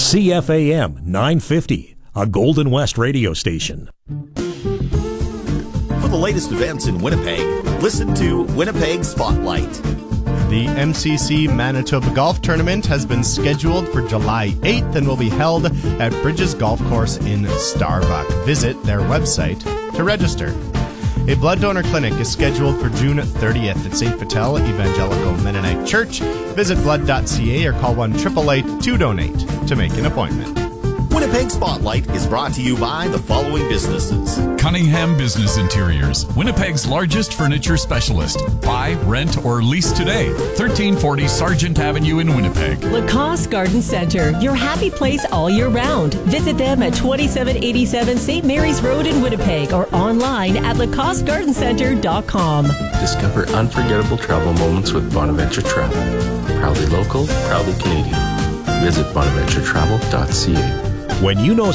CFAM 950, a Golden West radio station. For the latest events in Winnipeg, listen to Winnipeg Spotlight. The MCC Manitoba Golf Tournament has been scheduled for July 8th and will be held at Bridges Golf Course in Starbuck. Visit their website to register. A blood donor clinic is scheduled for June 30th at St. Vital Evangelical Mennonite Church. Visit blood.ca or call 1-888-2DONATE to make an appointment. Winnipeg Spotlight is brought to you by the following businesses. Cunningham Business Interiors, Winnipeg's largest furniture specialist. Buy, rent, or lease today. 1340 Sargent Avenue in Winnipeg. Lacoste Garden Center, your happy place all year round. Visit them at 2787 St. Mary's Road in Winnipeg or online at lacostegardencenter.com. Discover unforgettable travel moments with Bonaventure Travel. Proudly local, proudly Canadian. Visit bonaventuretravel.ca. When you know